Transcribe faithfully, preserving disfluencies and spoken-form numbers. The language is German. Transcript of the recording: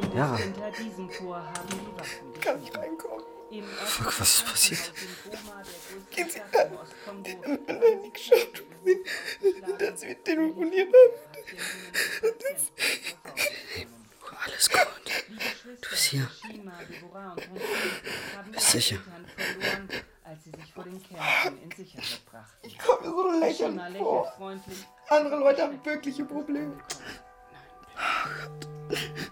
Ja. Hinter diesem Tor haben die Waffen Kann ich reinkommen? Fuck, was ist passiert? Gehen Sie an. Sie haben mir nicht geschafft, dass wir telefoniert haben. Alles gut. Du bist hier. Bist sicher. Ich komme mir so lächerlich vor. Andere Leute haben wirkliche Probleme. Oh Gott.